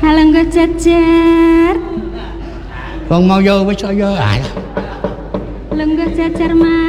Halangga jajar. Wong mau yo wis saya. Lenggah jajar Mas.